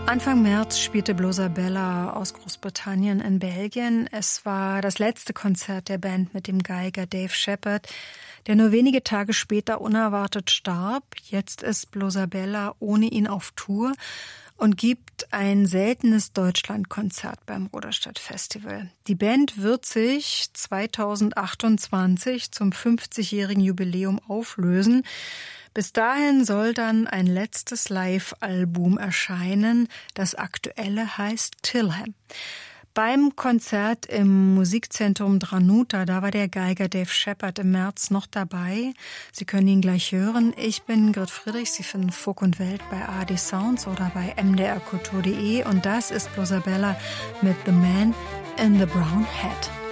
Anfang März spielte Blosabella aus Großbritannien in Belgien. Es war das letzte Konzert der Band mit dem Geiger Dave Sheppard, der nur wenige Tage später unerwartet starb. Jetzt ist Blosabella ohne ihn auf Tour und gibt ein seltenes Deutschlandkonzert beim Ruderstadt Festival. Die Band wird sich 2028 zum 50-jährigen Jubiläum auflösen. Bis dahin soll dann ein letztes Live-Album erscheinen. Das aktuelle heißt Tilham. Beim Konzert im Musikzentrum Dranuta, da war der Geiger Dave Sheppard im März noch dabei. Sie können ihn gleich hören. Ich bin Grit Friedrich. Sie finden Folk und Welt bei ARD Sounds oder bei mdrkultur.de. Und das ist Blosabella mit The Man in the Brown Hat.